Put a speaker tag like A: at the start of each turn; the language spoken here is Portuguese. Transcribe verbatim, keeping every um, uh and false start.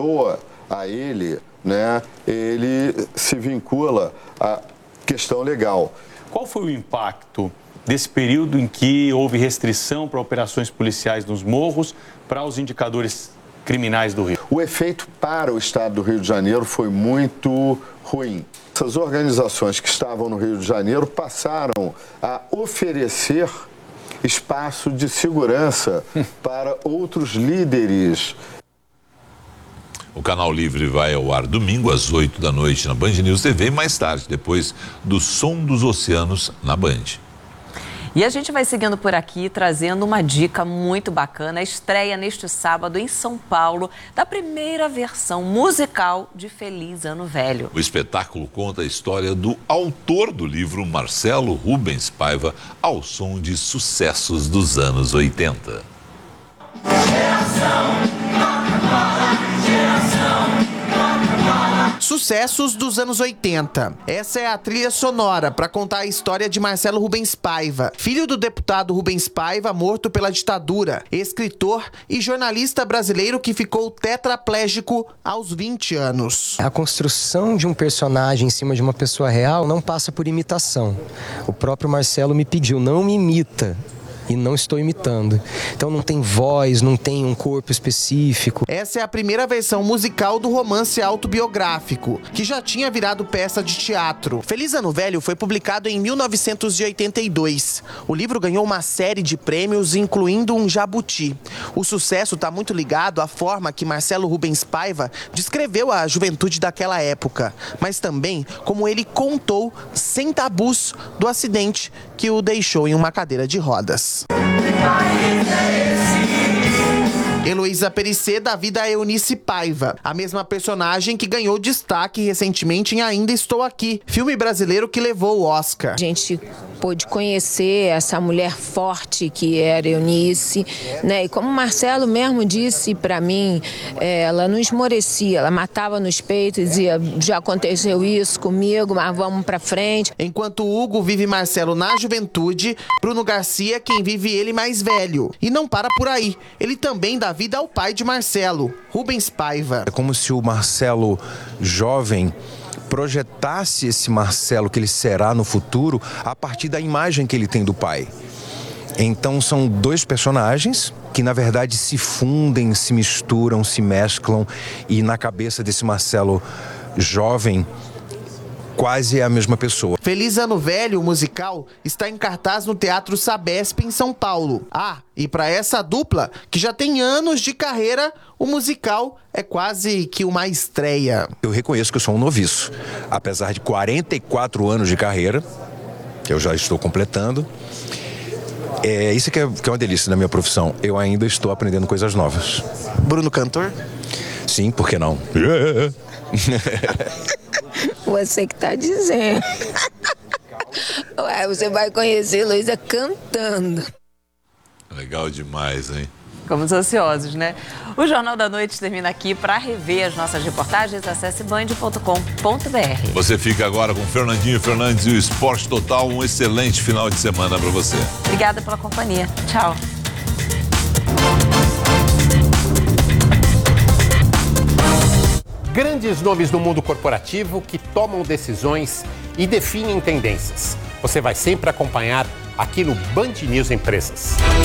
A: soa a ele, né, ele se vincula à questão legal.
B: Qual foi o impacto desse período em que houve restrição para operações policiais nos morros para os indicadores criminais do Rio?
A: O efeito para o estado do Rio de Janeiro foi muito ruim. Essas organizações que estavam no Rio de Janeiro passaram a oferecer espaço de segurança para outros líderes.
C: O Canal Livre vai ao ar domingo às oito da noite na Band News T V e mais tarde, depois do Som dos Oceanos na Band.
D: E a gente vai seguindo por aqui, trazendo uma dica muito bacana. A estreia neste sábado em São Paulo da primeira versão musical de Feliz Ano Velho.
C: O espetáculo conta a história do autor do livro, Marcelo Rubens Paiva, ao som de sucessos dos anos oitenta.
E: Sucessos dos anos oitenta. Essa é a trilha sonora para contar a história de Marcelo Rubens Paiva, filho do deputado Rubens Paiva, morto pela ditadura, escritor e jornalista brasileiro que ficou tetraplégico aos vinte anos.
F: A construção de um personagem em cima de uma pessoa real não passa por imitação. O próprio Marcelo me pediu, não me imita. E não estou imitando. Então não tem voz, não tem um corpo específico.
E: Essa é a primeira versão musical do romance autobiográfico, que já tinha virado peça de teatro. Feliz Ano Velho foi publicado em mil novecentos e oitenta e dois. O livro ganhou uma série de prêmios, incluindo um jabuti. O sucesso está muito ligado à forma que Marcelo Rubens Paiva descreveu a juventude daquela época, mas também como ele contou, sem tabus, do acidente que o deixou em uma cadeira de rodas. Heloísa Perissé dá vida a Eunice Paiva, a mesma personagem que ganhou destaque recentemente em Ainda Estou Aqui, filme brasileiro que levou o Oscar.
G: A gente pôde conhecer essa mulher forte que era Eunice, né? E como o Marcelo mesmo disse para mim, ela não esmorecia, ela matava nos peitos e dizia, já aconteceu isso comigo, mas vamos para frente.
E: Enquanto Hugo vive Marcelo na juventude, Bruno Garcia quem vive ele mais velho. E não para por aí, ele também dá vida ao pai de Marcelo, Rubens Paiva.
H: É como se o Marcelo jovem projetasse esse Marcelo que ele será no futuro a partir da imagem que ele tem do pai. Então são dois personagens que na verdade se fundem, se misturam, se mesclam e na cabeça desse Marcelo jovem quase é a mesma pessoa.
E: Feliz Ano Velho, o musical, está em cartaz no Teatro Sabesp, em São Paulo. Ah, e para essa dupla, que já tem anos de carreira, o musical é quase que uma estreia.
H: Eu reconheço que eu sou um noviço. Apesar de quarenta e quatro anos de carreira, que eu já estou completando, é isso que é, que é uma delícia na minha profissão. Eu ainda estou aprendendo coisas novas.
E: Bruno cantor?
H: Sim, por que não? Yeah.
G: Você que tá dizendo. Ué, você vai conhecer Luísa cantando.
C: Legal demais, hein?
D: Ficamos ansiosos, né? O Jornal da Noite termina aqui. Para rever as nossas reportagens, acesse band ponto com ponto br.
C: Você fica agora com Fernandinho Fernandes e o Esporte Total. Um excelente final de semana para você.
D: Obrigada pela companhia. Tchau.
I: Grandes nomes do mundo corporativo que tomam decisões e definem tendências. Você vai sempre acompanhar aqui no Band News Empresas.